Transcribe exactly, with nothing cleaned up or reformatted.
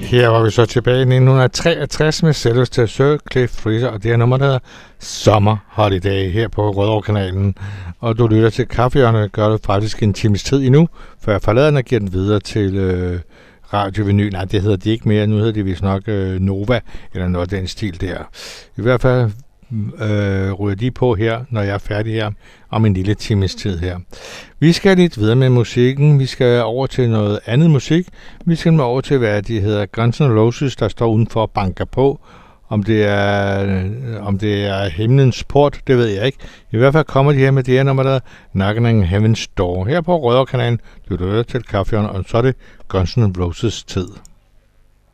Her var vi så tilbage i nitten treogtres med selveste Sir Cliff Freezer, og det her nummer, der hedder Summer Holiday her på Rødovre-kanalen. Og du lytter til Kaffehjørnet, gør det faktisk en times tid endnu, før jeg forlader den og giver den videre til øh, Radio Vinyl. Nej, det hedder de ikke mere, nu hedder de vist nok øh, Nova, eller noget af den stil der. I hvert fald øh, ryger de på her, når jeg er færdig her, om en lille times tid her. Vi skal lidt videre med musikken. Vi skal over til noget andet musik. Vi skal over til, hvad de hedder Guns N' Roses, der står udenfor og banker på. Om det er, om det er himlens port, det ved jeg ikke. I hvert fald kommer de her med det her nummer, der er Knocking on Heaven's Door. Her på Rødovre-kanalen, du lytter til Kaffehjørnet, og så er det Guns N' Roses tid.